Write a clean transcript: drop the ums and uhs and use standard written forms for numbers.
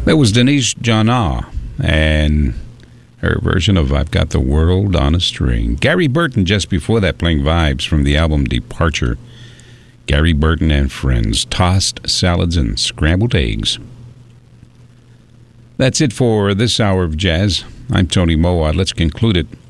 That was Denise Jana and her version of I've Got the World on a String. Gary Burton just before that, playing Vibes from the album Departure. Gary Burton and Friends, Tossed Salads and Scrambled Eggs. That's it for this hour of jazz. I'm Tony Mowat. Let's conclude it